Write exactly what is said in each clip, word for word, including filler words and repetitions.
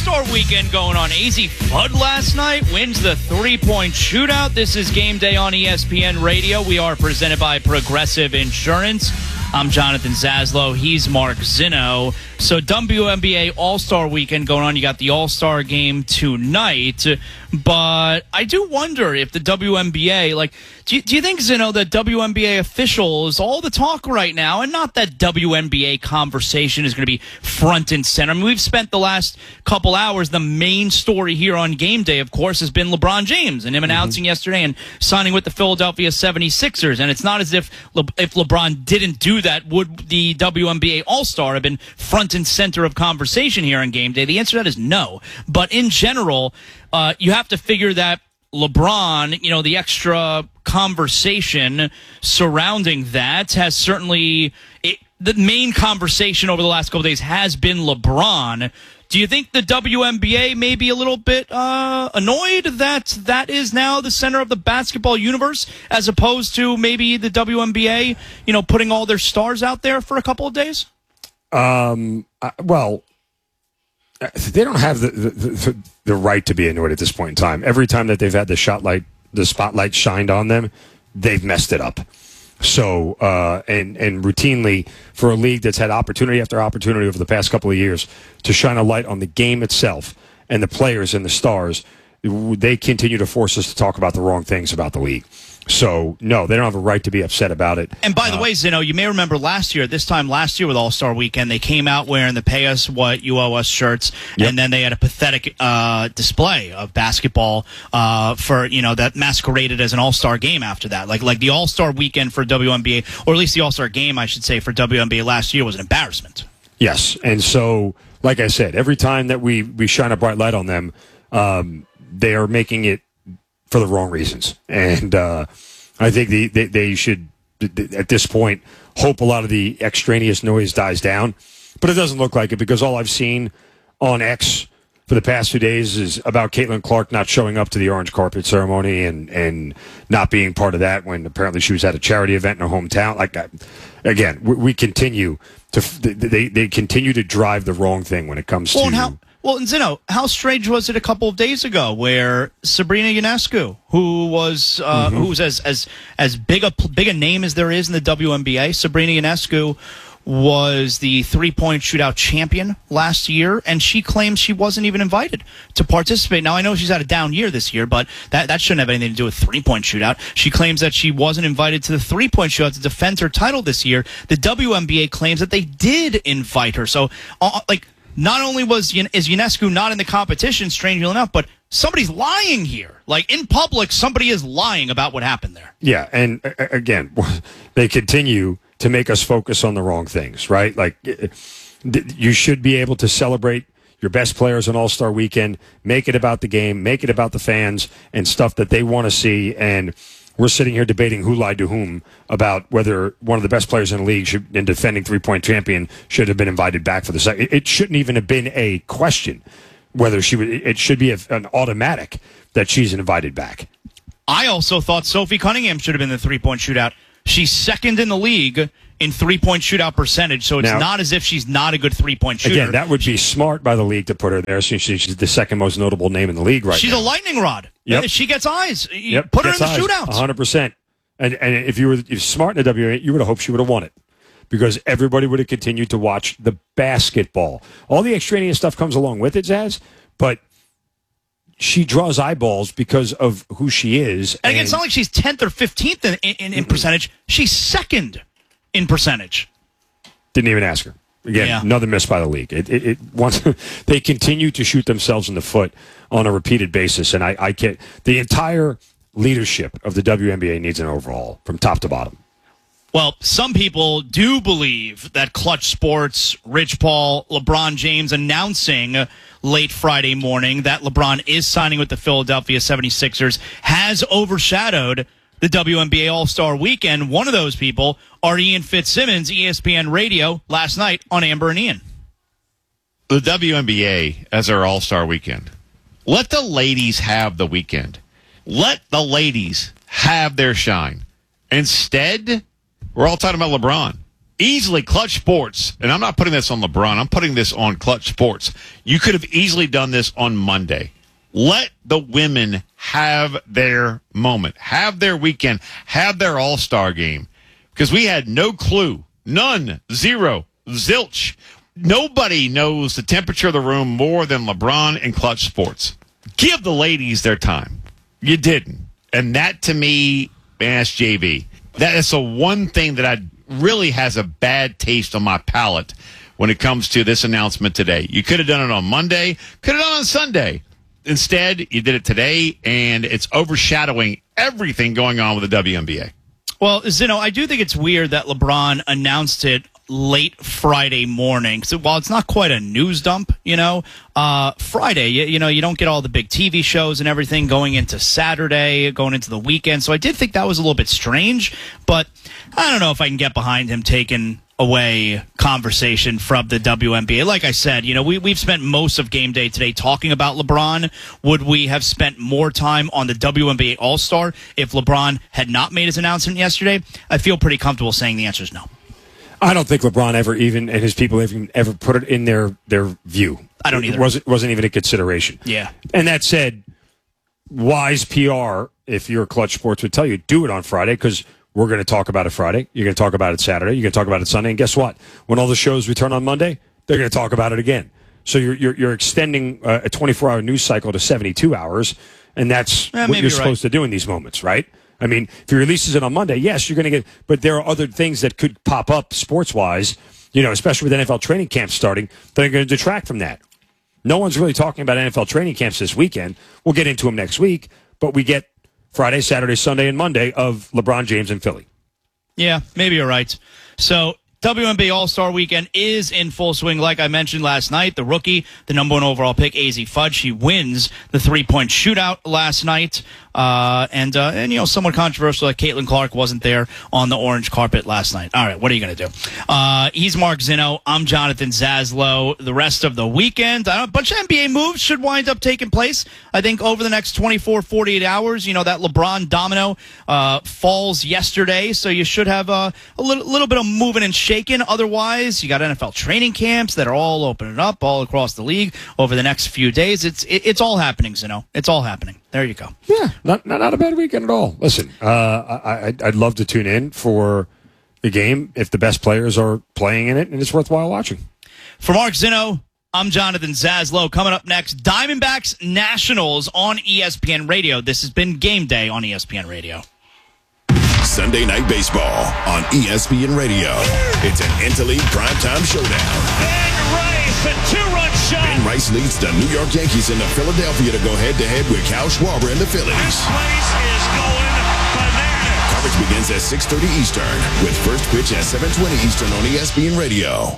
All-Star Weekend going on. A Z Fudd last night wins the three-point shootout. This is Game Day on E S P N Radio. We are presented by Progressive Insurance. I'm Jonathan Zaslow. He's Mark Zinno. So W N B A All-Star Weekend going on. You got the All-Star game tonight. But I do wonder if the W N B A, like, do you, do you think, Zinno, that W N B A officials, all the talk right now, and not that W N B A conversation is going to be front and center. I mean, we've spent the last couple hours, the main story here on Game Day, of course, has been LeBron James and him mm-hmm. announcing yesterday and signing with the Philadelphia seventy-sixers. And it's not as if Le- if LeBron didn't do that, would the W N B A All-Star have been front and center of conversation here on Game Day? The answer to that is no. But in general, uh, you have to figure that LeBron, you know, the extra conversation surrounding that has certainly it, the main conversation over the last couple of days has been LeBron. Do you think the W N B A may be a little bit uh, annoyed that that is now the center of the basketball universe, as opposed to maybe the W N B A, you know, putting all their stars out there for a couple of days? Um. Uh, well, they don't have the, the, the the right to be annoyed at this point in time. Every time that they've had the shot light, the spotlight shined on them, they've messed it up. So, uh, and and routinely for a league that's had opportunity after opportunity over the past couple of years to shine a light on the game itself and the players and the stars, they continue to force us to talk about the wrong things about the league. So, no, they don't have a right to be upset about it. And by the uh, way, Zinno, you may remember last year, this time last year with All-Star Weekend, they came out wearing the Pay Us What You Owe Us shirts, yep. and then they had a pathetic uh, display of basketball uh, for, you know, that masqueraded as an All-Star game after that. Like, like the All-Star Weekend for W N B A, or at least the All-Star game, I should say, for W N B A last year was an embarrassment. Yes, and so, like I said, every time that we, we shine a bright light on them, um, they are making it for the wrong reasons. And uh, I think the, they, they should, at this point, hope a lot of the extraneous noise dies down. But it doesn't look like it, because all I've seen on X for the past few days is about Caitlin Clark not showing up to the orange carpet ceremony and, and not being part of that when apparently she was at a charity event in her hometown. Like, again, we, we continue to, they, they continue to drive the wrong thing when it comes well, to... How- Well, and Zinno, how strange was it a couple of days ago where Sabrina Ionescu, who was uh, mm-hmm. who's as as as big a big a name as there is in the W N B A, Sabrina Ionescu was the three-point shootout champion last year, and she claims she wasn't even invited to participate. Now, I know she's had a down year this year, but that, that shouldn't have anything to do with three-point shootout. She claims that she wasn't invited to the three-point shootout to defend her title this year. The W N B A claims that they did invite her. So, uh, like... Not only was is Ionescu not in the competition, strangely enough, but somebody's lying here. Like, in public, somebody is lying about what happened there. Yeah, and uh, again, they continue to make us focus on the wrong things, right? Like, you should be able to celebrate your best players on All-Star Weekend, make it about the game, make it about the fans and stuff that they want to see, and we're sitting here debating who lied to whom about whether one of the best players in the league should, and defending three-point champion should have been invited back for the second. It shouldn't even have been a question whether she would. It should be a, an automatic that she's invited back. I also thought Sophie Cunningham should have been the three-point shootout. She's second in the league in three-point shootout percentage, so it's now, not as if she's not a good three-point shooter. Again, that would be smart by the league to put her there, since she's the second most notable name in the league right she's now. She's a lightning rod. Yep. She gets eyes. Yep. Put her gets in the eyes, shootouts. one hundred percent. And, and if you were if smart in the W N B A, you would have hoped she would have won it, because everybody would have continued to watch the basketball. All the extraneous stuff comes along with it, Zaz, but she draws eyeballs because of who she is. And, and again, it's not like she's tenth or fifteenth in, in, in mm-hmm. percentage. She's second in percentage. Didn't even ask her. Again, yeah. Another miss by the league. It, it, it once they continue to shoot themselves in the foot on a repeated basis, and I, I can't. The entire leadership of the W N B A needs an overhaul from top to bottom. Well, some people do believe that Clutch Sports, Rich Paul, LeBron James announcing late Friday morning that LeBron is signing with the Philadelphia seventy-sixers has overshadowed the W N B A All-Star Weekend. One of those people are Ian Fitzsimmons, E S P N Radio, last night on Amber and Ian. The W N B A as our All-Star Weekend. Let the ladies have the weekend. Let the ladies have their shine. Instead, we're all talking about LeBron. easily Clutch Sports, and I'm not putting this on LeBron, I'm putting this on Clutch Sports. You could have easily done this on Monday. Let the women have their moment, have their weekend, have their all-star game. Because we had no clue, none, zero, zilch. Nobody knows the temperature of the room more than LeBron and Clutch Sports. Give the ladies their time. You didn't. And that, to me, man, that's J V. That is the one thing that I really has a bad taste on my palate when it comes to this announcement today. You could have done it on Monday, could have done it on Sunday. Instead, you did it today, and it's overshadowing everything going on with the W N B A. Well, Zeno, I do think it's weird that LeBron announced it late Friday morning. So while it's not quite a news dump, you know, uh, Friday, you, you know, you don't get all the big T V shows and everything going into Saturday, going into the weekend. So I did think that was a little bit strange, but I don't know if I can get behind him taking away conversation from the W N B A. Like I said, you know, we, we've spent most of game day today talking about LeBron. Would we have spent more time on the W N B A All-Star if LeBron had not made his announcement yesterday? I feel pretty comfortable saying the answer is no. I don't think LeBron ever even, and his people even ever put it in their, their view. I don't either. It wasn't, wasn't even a consideration. Yeah. And that said, wise P R, if you're Clutch Sports, would tell you, do it on Friday, because we're going to talk about it Friday. You're going to talk about it Saturday. You're going to talk about it Sunday. And guess what? When all the shows return on Monday, they're going to talk about it again. So you're you're, you're extending uh, a twenty-four hour news cycle to seventy-two hours, and that's eh, what you're, you're supposed right. to do in these moments, right? I mean, if he releases it on Monday, yes, you're going to get, but there are other things that could pop up sports-wise, you know, especially with N F L training camps starting, that are going to detract from that. No one's really talking about N F L training camps this weekend. We'll get into them next week, but we get Friday, Saturday, Sunday, and Monday of LeBron James and Philly. Yeah, maybe you're right. So W N B A All-Star Weekend is in full swing. Like I mentioned last night, the rookie, the number one overall pick, A Z Fudge, he wins the three-point shootout last night. Uh, and, uh, and, you know, somewhat controversial that Caitlin Clark wasn't there on the orange carpet last night. All right, what are you going to do? Uh, he's Mark Zinno. I'm Jonathan Zaslow. The rest of the weekend, uh, a bunch of N B A moves should wind up taking place, I think, over the next twenty-four, forty-eight hours. You know, that LeBron domino uh, falls yesterday, so you should have uh, a little, little bit of moving and shaking. Otherwise, you got N F L training camps that are all opening up all across the league over the next few days. It's it, it's all happening, Zinno. It's all happening. There you go. Yeah, not not, not a bad weekend at all. Listen, uh, I, I'd, I'd love to tune in for the game if the best players are playing in it, and it's worthwhile watching. For Mark Zinno, I'm Jonathan Zaslow. Coming up next, Diamondbacks Nationals on E S P N Radio. This has been Game Day on E S P N Radio. Sunday Night Baseball on E S P N Radio. It's an interleague primetime showdown. Big race, a two-run shot. Ben Rice leads the New York Yankees into Philadelphia to go head-to-head with Kyle Schwarber and the Phillies. This place is going bananas. Coverage begins at six thirty Eastern with first pitch at seven twenty Eastern on E S P N Radio.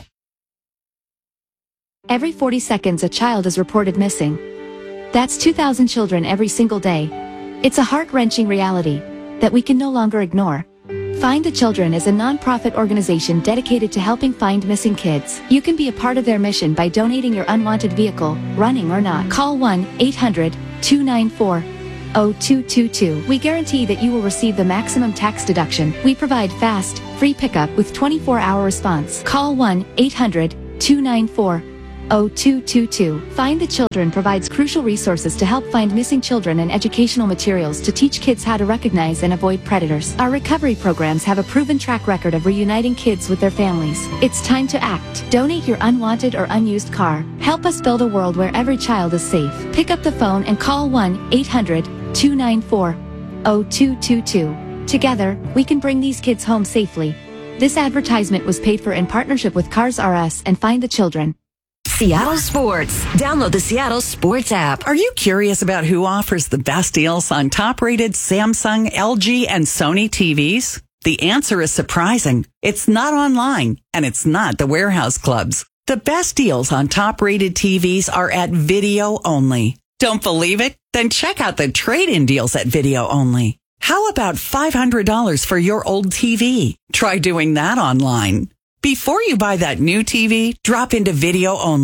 Every forty seconds, a child is reported missing. That's two thousand children every single day. It's a heart-wrenching reality that we can no longer ignore. Find the Children is a non-profit organization dedicated to helping find missing kids. You can be a part of their mission by donating your unwanted vehicle, running or not. Call one eight hundred two nine four oh two two two. We guarantee that you will receive the maximum tax deduction. We provide fast, free pickup with twenty-four hour response. Call one eight hundred two nine four oh two two two. Find the Children provides crucial resources to help find missing children and educational materials to teach kids how to recognize and avoid predators. Our recovery programs have a proven track record of reuniting kids with their families. It's time to act. Donate your unwanted or unused car. Help us build a world where every child is safe. Pick up the phone and call one eight hundred two nine four oh two two two. Together, we can bring these kids home safely. This advertisement was paid for in partnership with Cars R Us and Find the Children. Seattle Sports. Download the Seattle Sports app. Are you curious about who offers the best deals on top-rated Samsung, L G, and Sony T Vs? The answer is surprising. It's not online, and it's not the warehouse clubs. The best deals on top-rated T Vs are at Video Only. Don't believe it? Then check out the trade-in deals at Video Only. How about five hundred dollars for your old T V? Try doing that online. Before you buy that new T V, drop into Video Only.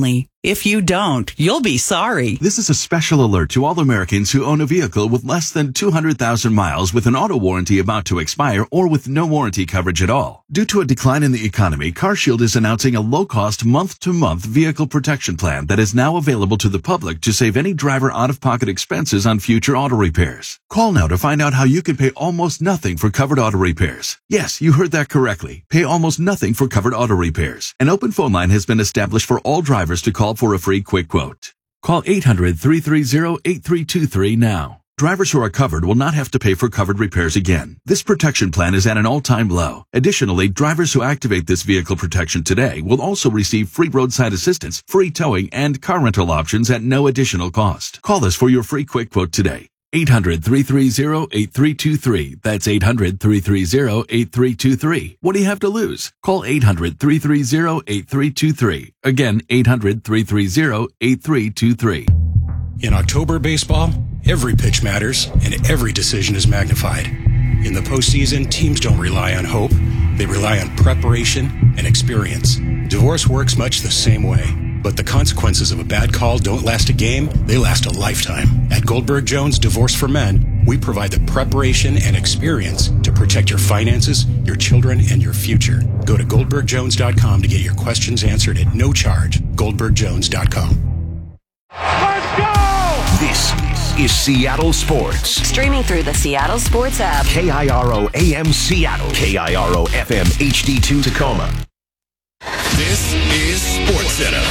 If you don't, you'll be sorry. This is a special alert to all Americans who own a vehicle with less than two hundred thousand miles with an auto warranty about to expire or with no warranty coverage at all. Due to a decline in the economy, CarShield is announcing a low-cost month-to-month vehicle protection plan that is now available to the public to save any driver out-of-pocket expenses on future auto repairs. Call now to find out how you can pay almost nothing for covered auto repairs. Yes, you heard that correctly. Pay almost nothing for covered auto repairs. An open phone line has been established for all drivers to call for a free quick quote. Call eight hundred, three three zero, eight three two three now. Drivers who are covered will not have to pay for covered repairs again. This protection plan is at an all-time low. Additionally, drivers who activate this vehicle protection today will also receive free roadside assistance, free towing, and car rental options at no additional cost. Call us for your free quick quote today. eight hundred, three three zero, eight three two three. That's eight hundred, three three zero, eight three two three. What do you have to lose? Call eight hundred, three three zero, eight three two three. Again, eight hundred, three three zero, eight three two three. In October baseball, every pitch matters and every decision is magnified. In the postseason, teams don't rely on hope. They rely on preparation and experience. Divorce works much the same way. But the consequences of a bad call don't last a game, they last a lifetime. At Goldberg Jones Divorce for Men, we provide the preparation and experience to protect your finances, your children, and your future. Go to goldberg jones dot com to get your questions answered at no charge. goldberg jones dot com. Let's go! This is Seattle Sports. Streaming through the Seattle Sports app. K I R O A M Seattle. K I R O F M H D two Tacoma. This is SportsCenter.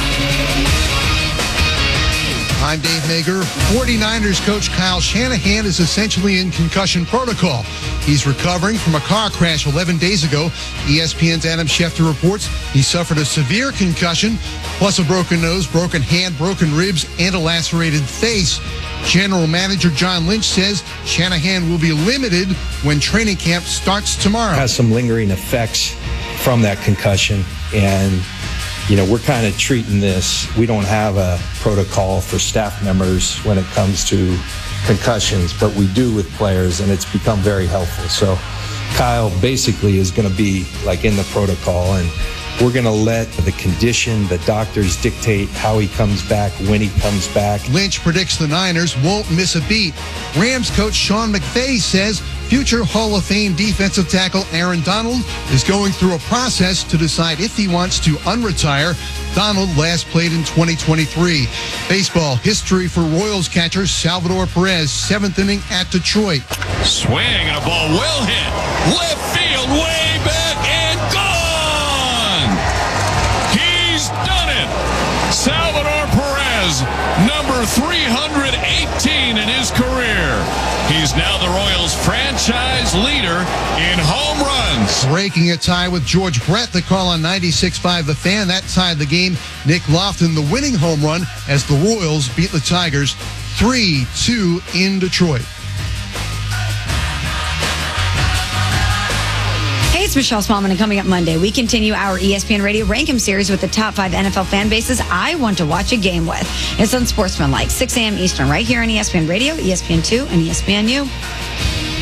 I'm Dave Mager. forty-niners coach Kyle Shanahan is essentially in concussion protocol. He's recovering from a car crash eleven days ago. E S P N's Adam Schefter reports he suffered a severe concussion, plus a broken nose, broken hand, broken ribs, and a lacerated face. General Manager John Lynch says Shanahan will be limited when training camp starts tomorrow. Has some lingering effects from that concussion, and you know, we're kind of treating this, we don't have a protocol for staff members when it comes to concussions, but we do with players, and it's become very helpful. So Kyle basically is going to be like in the protocol, and we're going to let the condition, the doctors dictate how he comes back, when he comes back. Lynch predicts the Niners won't miss a beat. Rams coach Sean McVay says future Hall of Fame defensive tackle Aaron Donald is going through a process to decide if he wants to unretire. Donald last played in twenty twenty-three. Baseball history for Royals catcher Salvador Perez, seventh inning at Detroit. Swing and a ball well hit. Left field, way back and gone. He's done it. Salvador Perez, number three hundred eighteen in his career. He's now the Royals franchise leader in home runs. Breaking a tie with George Brett, the call on ninety-six point five The Fan. That tied the game. Nick Lofton, the winning home run as the Royals beat the Tigers three two in Detroit. Hey, it's Michelle Smallman, and coming up Monday, we continue our E S P N Radio Rank 'em series with the top five N F L fan bases I want to watch a game with. It's on Sportsmanlike, six a.m. Eastern, right here on E S P N Radio, E S P N two, and E S P N U.